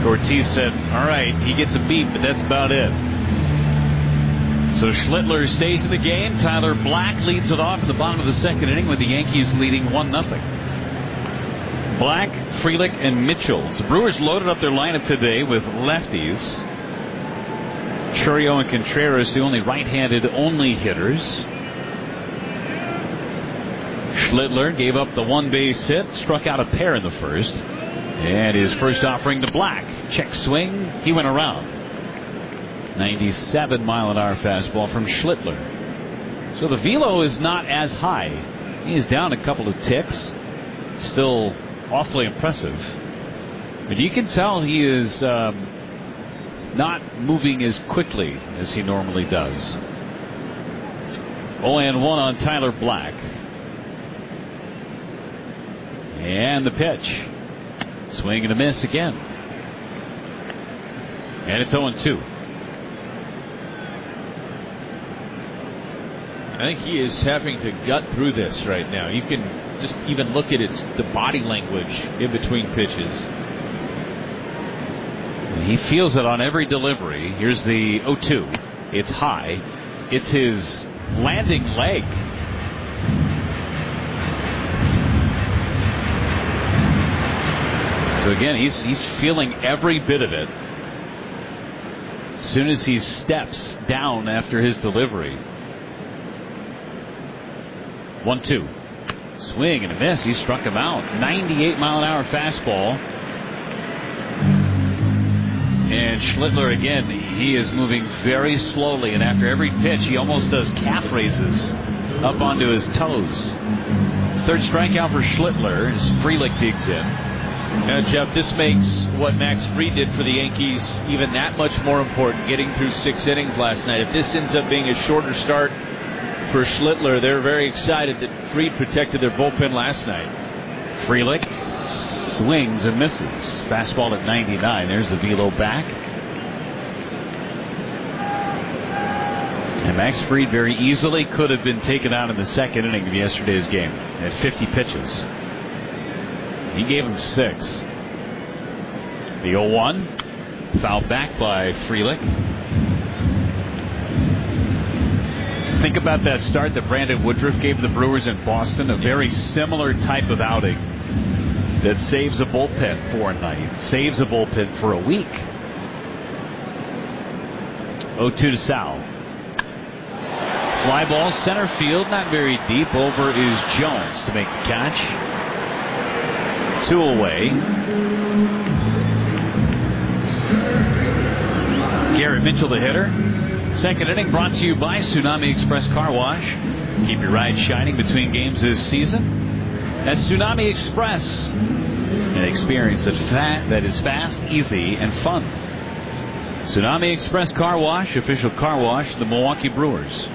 Ortiz said, all right, he gets a beat, but that's about it. So Schlittler stays in the game. Tyler Black leads it off in the bottom of the second inning with the Yankees leading 1-0. Black, Frelick, and Mitchell. The Brewers loaded up their lineup today with lefties. Chourio and Contreras, the only right-handed only hitters. Schlittler gave up the one-base hit, struck out a pair in the first. And his first offering to Black. Check swing. He went around. 97-mile-an-hour fastball from Schlittler. So the velo is not as high. He is down a couple of ticks. Still awfully impressive. But you can tell he is not moving as quickly as he normally does. 0-1 on Tyler Black. And the pitch. Swing and a miss again. And it's 0-2. I think he is having to gut through this right now. You can just even look at the body language in between pitches. He feels it on every delivery. Here's the 0-2. It's high. It's his landing leg. So again, he's feeling every bit of it. As soon as he steps down after his delivery. 1-2. Swing and a miss. He struck him out. 98-mile-an-hour fastball. And Schlittler again, he is moving very slowly, and after every pitch he almost does calf raises up onto his toes. Third strikeout for Schlittler as Frelick digs in. Jeff, this makes what Max Fried did for the Yankees even that much more important, getting through 6 innings last night. If this ends up being a shorter start for Schlittler, they're very excited that Fried protected their bullpen last night. Frelick swings and misses. Fastball at 99. There's the velo back. And Max Fried very easily could have been taken out in the second inning of yesterday's game at 50 pitches. He gave him 6. The 0-1. Fouled back by Frelick. Think about that start that Brandon Woodruff gave the Brewers in Boston. A very similar type of outing that saves a bullpen for a night. Saves a bullpen for a week. 0-2 to Sal. Fly ball center field. Not very deep. Over is Jones to make the catch. 2 away. Garrett Mitchell, the hitter. Second inning brought to you by Tsunami Express Car Wash. Keep your ride shining between games this season. At Tsunami Express, an experience that is fast, easy, and fun. Tsunami Express Car Wash, official car wash of the Milwaukee Brewers.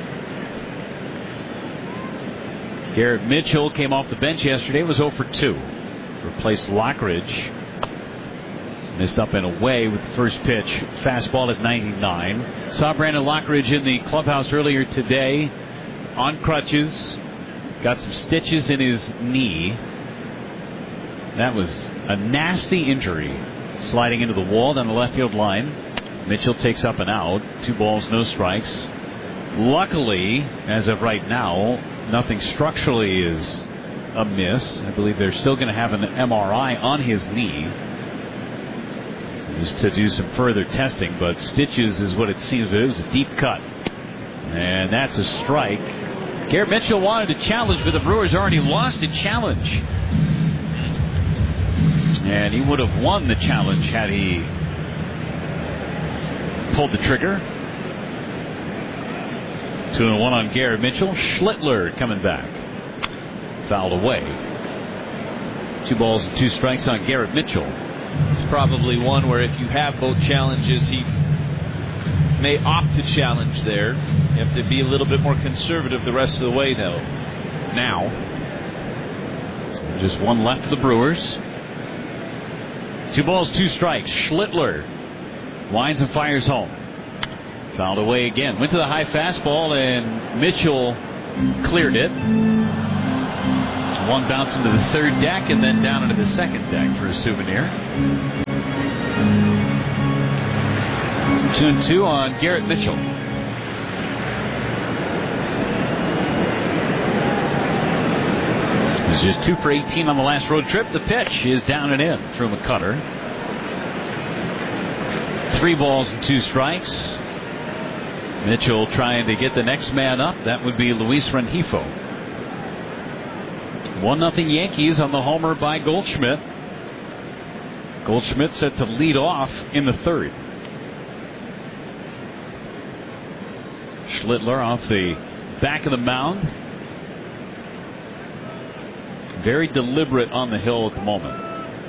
Garrett Mitchell came off the bench yesterday, was 0 for 2. Replaced Lockridge. Missed up and away with the first pitch. Fastball at 99. Saw Brandon Lockridge in the clubhouse earlier today on crutches. Got some stitches in his knee. That was a nasty injury. Sliding into the wall down the left field line. Mitchell takes up and out. 2 balls, no strikes. Luckily, as of right now, nothing structurally is amiss. I believe they're still going to have an MRI on his knee just to do some further testing, but stitches is what it seems. But it was a deep cut, and that's a strike. Garrett Mitchell wanted to challenge, but the Brewers already lost a challenge, and he would have won the challenge had he pulled the trigger. 2-1 on Garrett Mitchell. Schlittler coming back. Fouled away. 2 balls and 2 strikes on Garrett Mitchell. It's probably one where if you have both challenges, he may opt to challenge there. You have to be a little bit more conservative the rest of the way, though. Now, just 1 left for the Brewers. 2 balls, 2 strikes. Schlittler winds and fires home. Fouled away again. Went to the high fastball, and Mitchell cleared it. 1 bounce into the third deck and then down into the second deck for a souvenir. 2-2 on Garrett Mitchell. He's just 2 for 18 on the last road trip. The pitch is down and in through McCutter. 3 balls and 2 strikes. Mitchell trying to get the next man up. That would be Luis Rengifo. 1-0 Yankees on the homer by Goldschmidt. Goldschmidt set to lead off in the 3rd. Schlittler off the back of the mound. Very deliberate on the hill at the moment.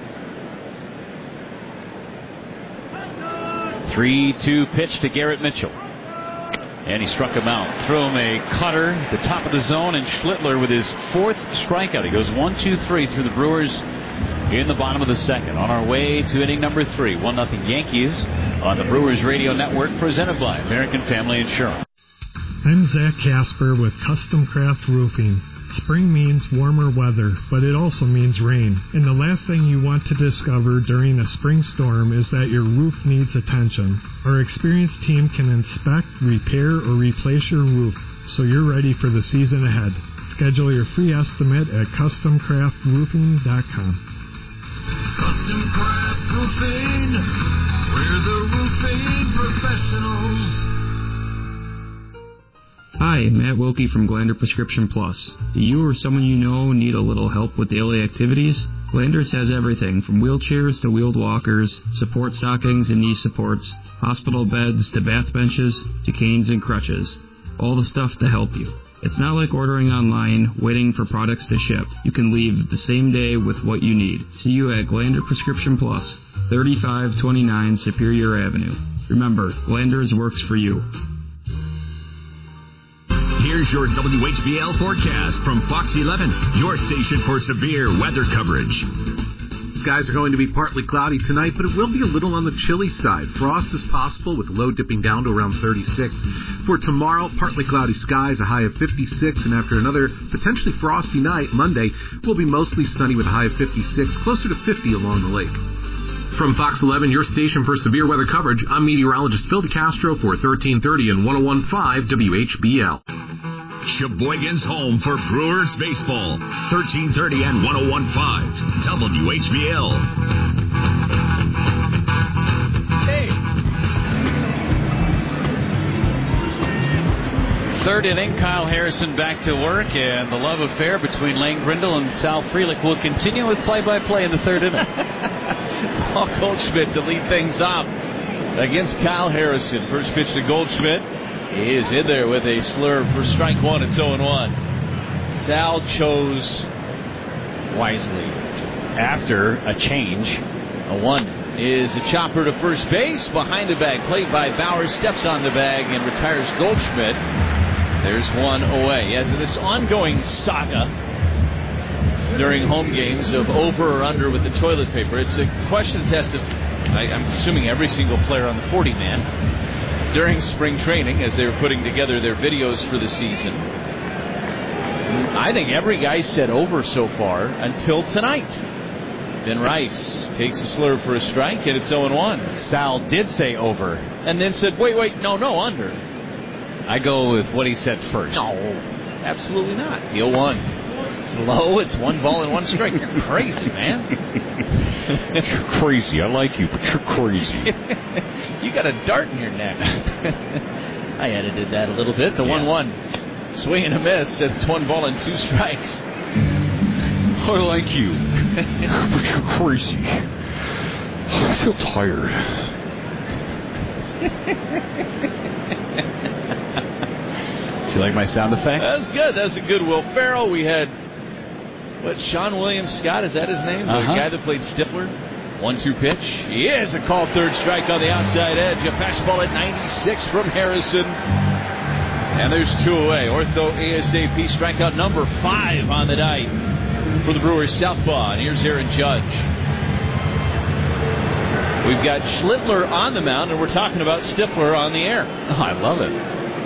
3-2 pitch to Garrett Mitchell. And he struck him out. Throw him a cutter at the top of the zone, and Schlittler with his 4th strikeout. He goes 1-2-3 through the Brewers in the bottom of the 2nd. On our way to inning number 3. 1-0 Yankees on the Brewers Radio Network, presented by American Family Insurance. I'm Zach Casper with Custom Craft Roofing. Spring means warmer weather, but it also means rain. And the last thing you want to discover during a spring storm is that your roof needs attention. Our experienced team can inspect, repair, or replace your roof so you're ready for the season ahead. Schedule your free estimate at CustomCraftRoofing.com. Custom Craft Roofing, we're the roofing professionals. Hi, Matt Wilkie from Glander Prescription Plus. Do you or someone you know need a little help with daily activities? Glanders has everything from wheelchairs to wheeled walkers, support stockings and knee supports, hospital beds to bath benches to canes and crutches. All the stuff to help you. It's not like ordering online, waiting for products to ship. You can leave the same day with what you need. See you at Glander Prescription Plus, 3529 Superior Avenue. Remember, Glanders works for you. Here's your WHBL forecast from Fox 11, your station for severe weather coverage. Skies are going to be partly cloudy tonight, but it will be a little on the chilly side. Frost is possible with the low dipping down to around 36. For tomorrow, partly cloudy skies, a high of 56, and after another potentially frosty night, Monday, will be mostly sunny with a high of 56, closer to 50 along the lake. From Fox 11, your station for severe weather coverage, I'm meteorologist Phil DeCastro for 1330 and 101.5 WHBL. Sheboygan's home for Brewers baseball, 1330 and 101.5 WHBL. Hey. 3rd inning, Kyle Harrison back to work, and the love affair between Lane Grindle and Sal Frelick will continue with play-by-play in the 3rd inning. Paul Goldschmidt to lead things off against Kyle Harrison. First pitch to Goldschmidt. He is in there with a slurve for strike 1. It's 0-1. Sal chose wisely after a change. A 1 is a chopper to first base. Behind the bag, played by Bauer, steps on the bag and retires Goldschmidt. There's 1 away. As this ongoing saga during home games of over or under with the toilet paper, it's a question test of, I'm assuming, every single player on the 40-man. During spring training, as they were putting together their videos for the season, I think every guy said over so far until tonight. Then Rice takes a slurve for a strike, and it's 0-1. Sal did say over. And then said, wait, no, under. I go with what he said first. No, absolutely not. The 0-1. Slow, it's 1 ball and 1 strike. You're crazy, man. You're crazy. I like you, but you're crazy. You got a dart in your neck. I edited that a little bit. The 1-1. Swing and a miss. It's 1 ball and 2 strikes. I like you, but you're crazy. I feel tired. Do you like my sound effects? That's good. That's a good Will Ferrell. We had, Sean William Scott, is that his name? The guy that played Stifler. 1-2 pitch. He is a called 3rd strike on the outside edge. A fastball at 96 from Harrison. And there's 2 away. Ortho ASAP strikeout number 5 on the night for the Brewers southpaw. And here's Aaron Judge. We've got Schlittler on the mound, and we're talking about Stifler on the air. Oh, I love it.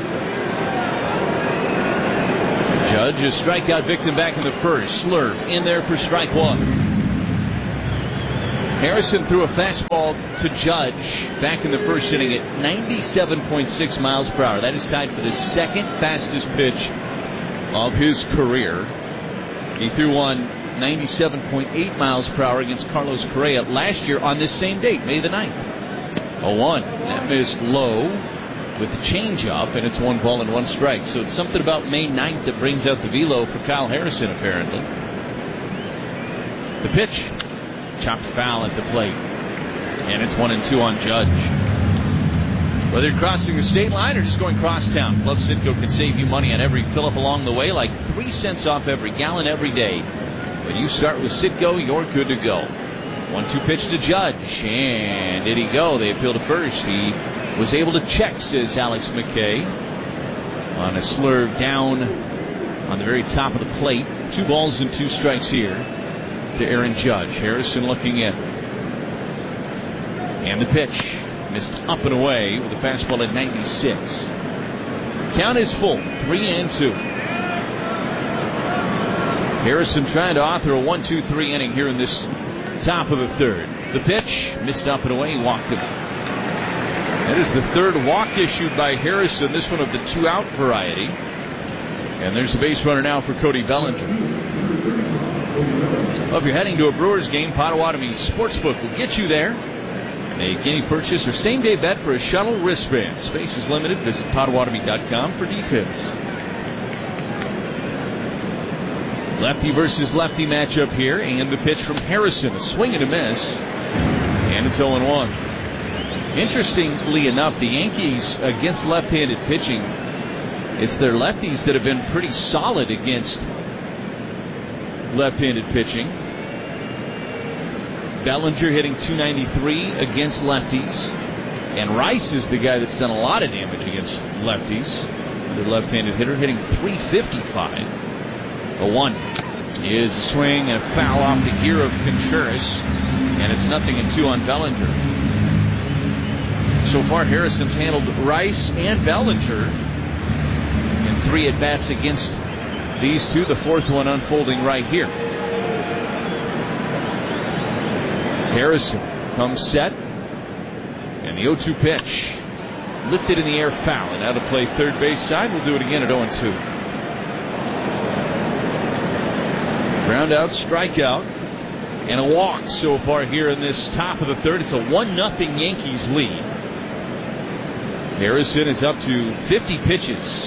Judge, a strikeout victim back in the 1st. Slurve in there for strike 1. Harrison threw a fastball to Judge back in the first inning at 97.6 miles per hour. That is tied for the second fastest pitch of his career. He threw one 97.8 miles per hour against Carlos Correa last year on this same date, May the 9th. 0-1. That missed low with the changeup, and it's 1 ball and 1 strike. So it's something about May 9th that brings out the velo for Kyle Harrison, apparently. The pitch. Chopped foul at the plate. And it's 1-2 on Judge. Whether you're crossing the state line or just going crosstown, Club Citgo can save you money on every fill-up along the way, like 3 cents off every gallon every day. When you start with Citgo, you're good to go. 1-2 pitch to Judge, and did he go? They appeal to first. He was able to check, says Alex McKay, on a slurve down on the very top of the plate. 2 balls and 2 strikes here to Aaron Judge. Harrison looking in. And the pitch missed up and away with a fastball at 96. Count is full, 3-2. Harrison trying to author a 1-2-3 inning here in this top of the third. The pitch missed up and away. He walked him. That is the third walk issued by Harrison, this one of the 2-out variety. And there's the base runner now for Cody Bellinger. Well, if you're heading to a Brewers game, Potawatomi Sportsbook will get you there. A guinea purchase or same-day bet for a shuttle wristband. Space is limited. Visit Potawatomi.com for details. Lefty versus lefty matchup here, and the pitch from Harrison. A swing and a miss, and it's 0-1. Interestingly enough, the Yankees against left-handed pitching, it's their lefties that have been pretty solid against left-handed pitching. Bellinger hitting .293 against lefties, and Rice is the guy that's done a lot of damage against lefties. The left-handed hitter hitting .355. 1 is a swing and a foul off the gear of Contreras, and it's 0-2 on Bellinger. So far, Harrison's handled Rice and Bellinger in 3 at-bats against these two, the 4th one unfolding right here. Harrison comes set, and the 0-2 pitch lifted in the air, foul, and out to play third base side. We'll do it again at 0-2. Ground out, strikeout, and a walk so far here in this top of the third. It's a 1-0 Yankees lead. Harrison is up to 50 pitches.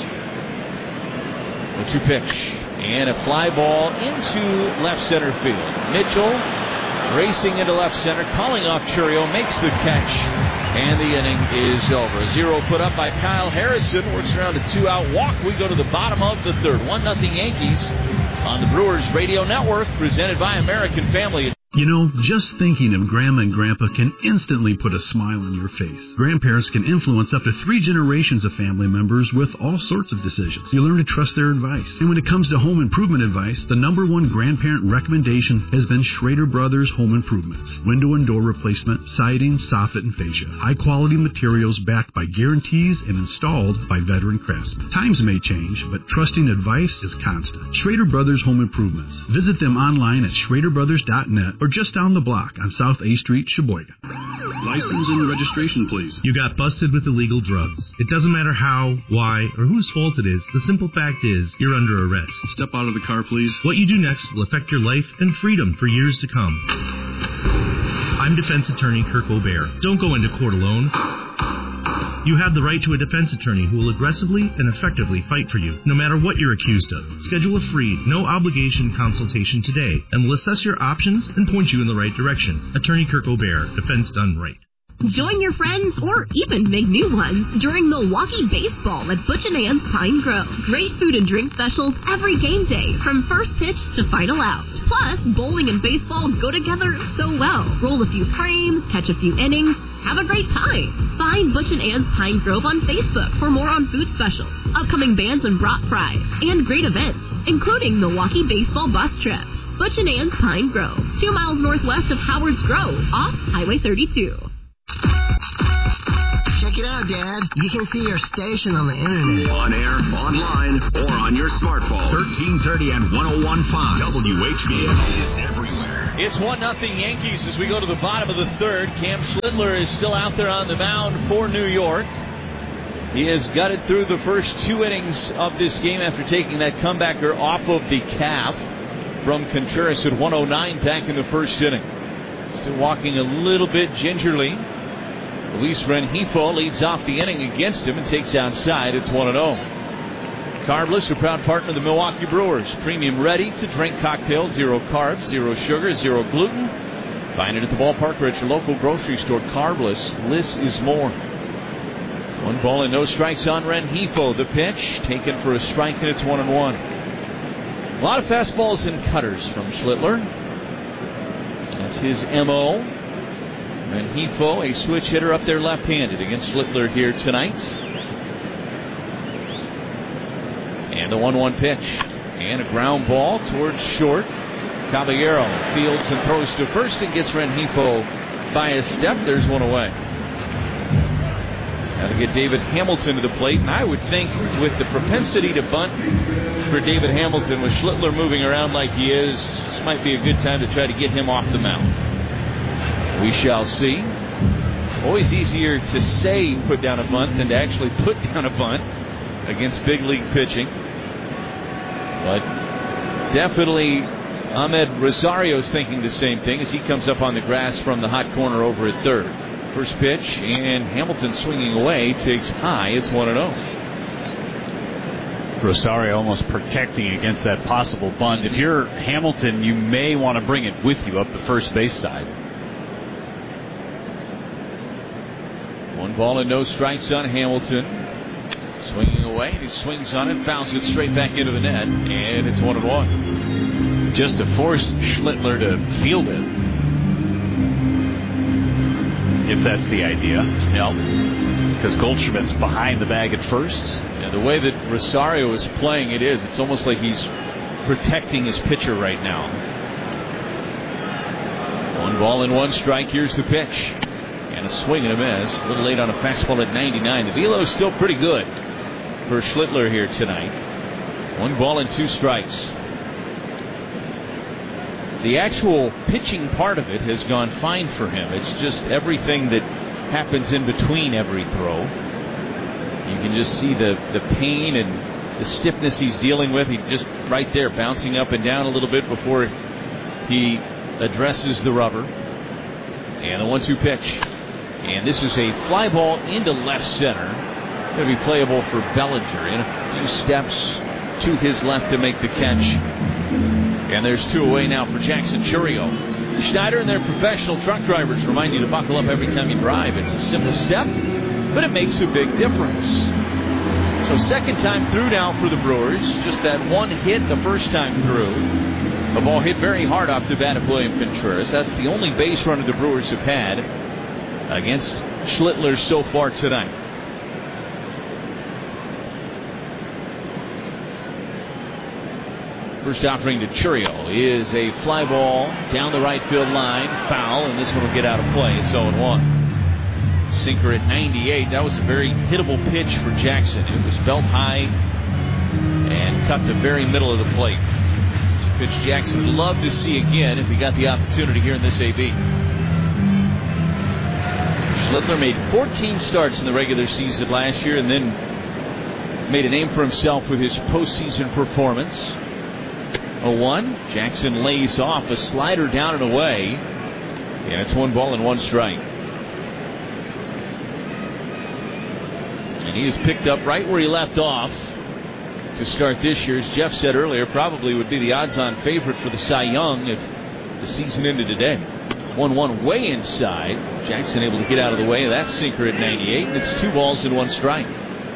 0-2 pitch, and a fly ball into left center field. Mitchell racing into left center, calling off Churio, makes the catch, and the inning is over. 0 put up by Kyle Harrison, works around a 2-out walk. We go to the bottom of the third. 1-0 Yankees on the Brewers Radio Network, presented by American Family. You know, just thinking of Grandma and Grandpa can instantly put a smile on your face. Grandparents can influence up to 3 generations of family members with all sorts of decisions. You learn to trust their advice. And when it comes to home improvement advice, the #1 grandparent recommendation has been Schrader Brothers Home Improvements. Window and door replacement, siding, soffit, and fascia. High-quality materials backed by guarantees and installed by veteran craftsmen. Times may change, but trusting advice is constant. Schrader Brothers Home Improvements. Visit them online at schraderbrothers.net or just down the block on South A Street, Sheboygan. License and registration, please. You got busted with illegal drugs. It doesn't matter how, why, or whose fault it is. The simple fact is, you're under arrest. Step out of the car, please. What you do next will affect your life and freedom for years to come. I'm defense attorney Kirk O'Bear. Don't go into court alone. You have the right to a defense attorney who will aggressively and effectively fight for you, no matter what you're accused of. Schedule a free, no-obligation consultation today, and we'll assess your options and point you in the right direction. Attorney Kirk O'Bear, defense done right. Join your friends or even make new ones during Milwaukee Baseball at Butch & Ann's Pine Grove. Great food and drink specials every game day, from first pitch to final out. Plus, bowling and baseball go together so well. Roll a few frames, catch a few innings, have a great time. Find Butch & Ann's Pine Grove on Facebook for more on food specials, upcoming bands and brat prize, and great events, including Milwaukee Baseball bus trips. Butch & Ann's Pine Grove, 2 miles northwest of Howard's Grove, off Highway 32. Check it out, Dad. You can see your station on the internet. On air, online, or on your smartphone. 1330 and 101.5 WHBA is everywhere. It's 1-0 Yankees as we go to the bottom of the third. Cam Schlittler is still out there on the mound for New York. He has gutted through the first 2 innings of this game after taking that comebacker off of the calf from Contreras at 109 back in the first inning. Still walking a little bit gingerly. Luis Rengifo leads off the inning against him and takes outside. It's 1-0. Carbless, a proud partner of the Milwaukee Brewers. Premium ready-to-drink cocktails, 0 carbs, 0 sugar, 0 gluten. Find it at the ballpark or at your local grocery store. Carbless, less is more. 1 ball and no strikes on Rengifo. The pitch taken for a strike, and it's 1-1. A lot of fastballs and cutters from Schlittler. That's his M.O. Rengifo, a switch hitter up there left-handed against Schlittler here tonight. And the 1-1 pitch. And a ground ball towards short. Caballero fields and throws to first and gets Rengifo by a step. There's one away. Now to get David Hamilton to the plate. And I would think with the propensity to bunt for David Hamilton, with Schlittler moving around like he is, this might be a good time to try to get him off the mound. We shall see. Always easier to say put down a bunt than to actually put down a bunt against big league pitching. But definitely Ahmed Rosario's thinking the same thing as he comes up on the grass from the hot corner over at third. First pitch, and Hamilton swinging away, takes high. It's 1-0. Rosario almost protecting against that possible bunt. If you're Hamilton, you may want to bring it with you up the first base side. 1 ball and no strikes on Hamilton. Swinging away, and he swings on it, fouls it straight back into the net, and it's 1-1. Just to force Schlittler to field it, if that's the idea. Yep. Because Goldschmidt's behind the bag at first. Yeah, the way that Rosario is playing, it's almost like he's protecting his pitcher right now. 1 ball and 1 strike. Here's the pitch. And a swing and a miss. A little late on a fastball at 99. The velo is still pretty good for Schlittler here tonight. 1 ball and 2 strikes. The actual pitching part of it has gone fine for him. It's just everything that happens in between every throw. You can just see the pain and the stiffness he's dealing with. He just right there bouncing up and down a little bit before he addresses the rubber. And the 1-2 pitch. And this is a fly ball into left center. Going to be playable for Bellinger in a few steps to his left to make the catch. And there's 2 away now for Jackson Chourio. Schneider and their professional truck drivers remind you to buckle up every time you drive. It's a simple step, but it makes a big difference. So second time through now for the Brewers. Just that 1 hit the first time through. The ball hit very hard off the bat of William Contreras. That's the only base runner the Brewers have had against Schlittler so far tonight. First offering to Chourio is a fly ball down the right field line, foul, and this one will get out of play. It's 0-1. Sinker at 98. That was a very hittable pitch for Jackson. It was belt high and cut the very middle of the plate. It's a pitch Jackson would love to see again if he got the opportunity here in this AB. Schlittler made 14 starts in the regular season last year and then made a name for himself with his postseason performance. 0-1. Jackson lays off a slider down and away. And it's 1 ball and 1 strike. And he is picked up right where he left off to start this year. As Jeff said earlier, probably would be the odds-on favorite for the Cy Young if the season ended today. 1-1 way inside. Jackson able to get out of the way of that sinker at 98. And it's 2 balls and 1 strike.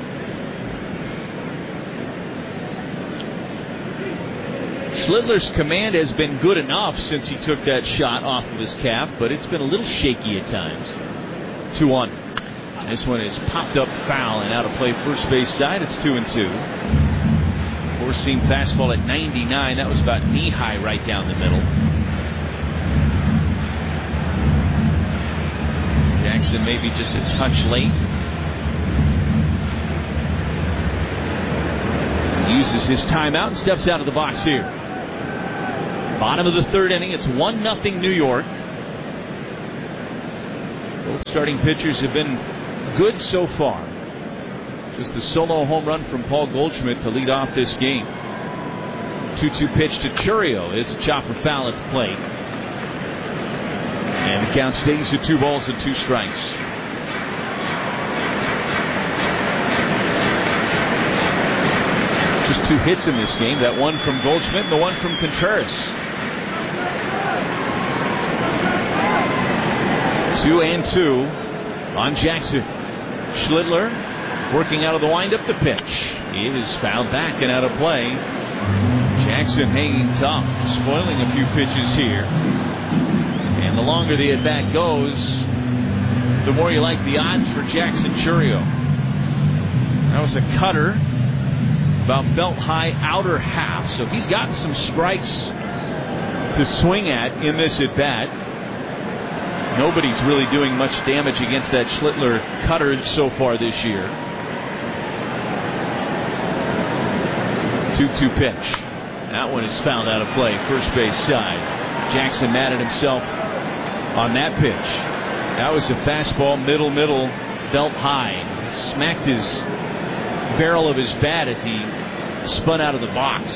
Schlittler's command has been good enough since he took that shot off of his calf, but it's been a little shaky at times. 2-1. This one is popped up foul and out of play first base side. It's 2-2. Four-seam fastball at 99. That was about knee-high right down the middle. Jackson maybe just a touch late. He uses his timeout and steps out of the box here. Bottom of the third inning, it's 1-0 New York. Both starting pitchers have been good so far. Just a solo home run from Paul Goldschmidt to lead off this game. 2-2 pitch to Chourio is a chopper foul at the plate. And the count stays at 2 balls and 2 strikes. Just 2 hits in this game. That one from Goldschmidt and the one from Contreras. 2-2 on Jackson. Schlittler working out of the windup. The pitch. It is fouled back and out of play. Jackson hanging tough, spoiling a few pitches here. And the longer the at-bat goes, the more you like the odds for Jackson Chourio. That was a cutter, about belt high, outer half. So he's got some strikes to swing at in this at-bat. Nobody's really doing much damage against that Schlittler cutter so far this year. 2-2 pitch. That one is fouled out of play, first base side. Jackson mad at himself on that pitch. That was a fastball, middle, belt high. Smacked his barrel of his bat as he spun out of the box.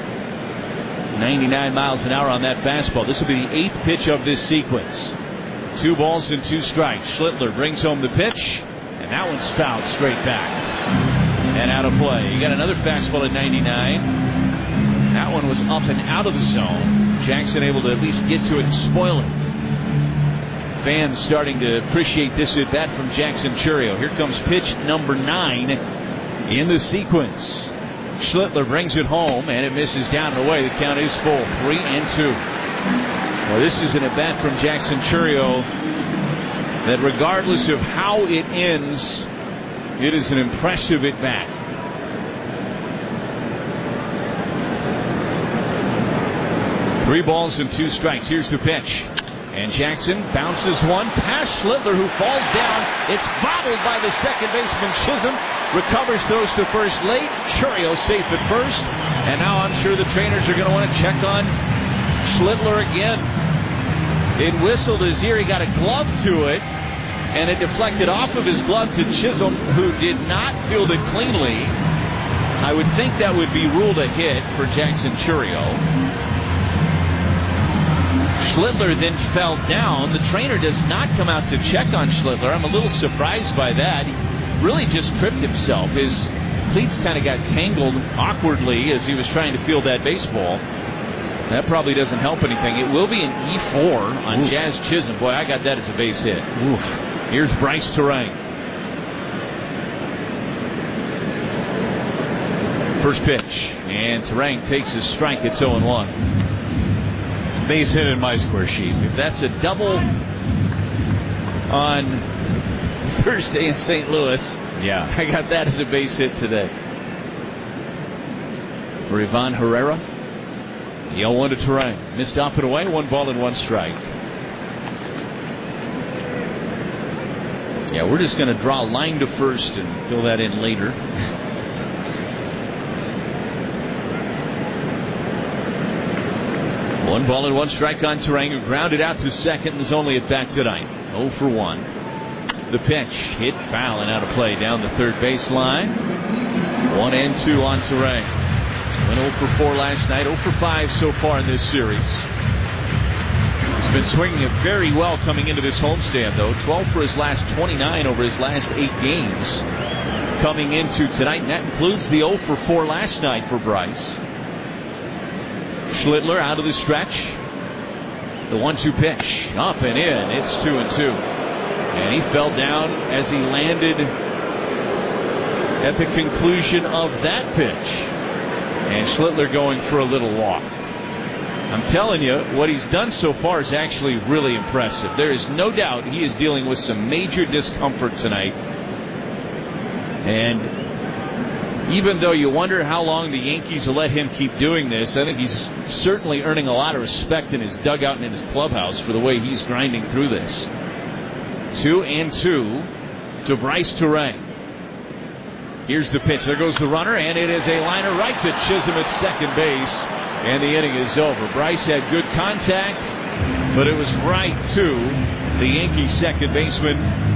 99 miles an hour on that fastball. This will be the 8th pitch of this sequence. 2 balls and 2 strikes. Schlittler brings home the pitch, and that one's fouled straight back and out of play. You got another fastball at 99. That one was up and out of the zone. Jackson able to at least get to it and spoil it. Fans starting to appreciate this at bat from Jackson Chourio. Here comes pitch number 9 in the sequence. Schlittler brings it home, and it misses down and away. The count is full, 3-2. Well, this is an at bat from Jackson Chourio that, regardless of how it ends, it is an impressive at bat. Three balls and 2 strikes. Here's the pitch. And Jackson bounces one past Schlittler, who falls down. It's bobbled by the second baseman Chisholm. Recovers, throws to first late. Chourio safe at first. And now I'm sure the trainers are going to want to check on Schlittler again. It whistled his ear. He got a glove to it. And it deflected off of his glove to Chisholm, who did not field it cleanly. I would think that would be ruled a hit for Jackson Chourio. Schlittler then fell down. The trainer does not come out to check on Schlittler. I'm a little surprised by that. He really just tripped himself. His cleats kind of got tangled awkwardly as he was trying to field that baseball. That probably doesn't help anything. It will be an E4 on Jazz Chisholm. Boy, I got that as a base hit. Oof. Here's Bryce Terang. First pitch. And Terang takes his strike. It's 0-1. Base hit in my score sheet. If that's a double on Thursday in St. Louis, yeah, I got that as a base hit today. For Ivan Herrera, the 0-1 to Terang. Missed up and away, 1 ball and 1 strike. Yeah, we're just going to draw a line to first and fill that in later. 1 ball and 1 strike on Terang, who grounded out to second and is only at bat tonight. 0 for 1. The pitch hit foul and out of play down the third baseline. 1-2 on Terang. Went 0 for 4 last night, 0 for 5 so far in this series. He's been swinging it very well coming into this homestand, though. 12 for his last 29 over his last 8 games coming into tonight, and that includes the 0 for 4 last night for Bryce. Schlittler out of the stretch. The 1-2 pitch. Up and in. It's 2-2. And he fell down as he landed at the conclusion of that pitch. And Schlittler going for a little walk. I'm telling you, what he's done so far is actually really impressive. There is no doubt he is dealing with some major discomfort tonight. And even though you wonder how long the Yankees will let him keep doing this, I think he's certainly earning a lot of respect in his dugout and in his clubhouse for the way he's grinding through this. 2-2 to Bryce Terang. Here's the pitch. There goes the runner, and it is a liner right to Chisholm at second base. And the inning is over. Bryce had good contact, but it was right to the Yankees second baseman,